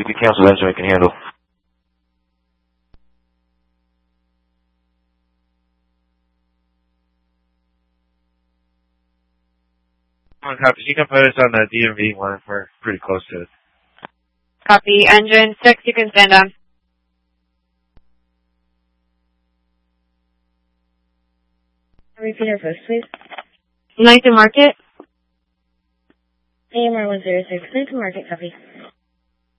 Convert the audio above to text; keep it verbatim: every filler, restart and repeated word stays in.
can cancel that so I can handle. Come on, copy. You can put us on the D M V one. We're pretty close to it. Copy. Engine six, you can stand down. Repeat our post, please. Ninth and Market. A M R one zero six, Ninth and Market, copy.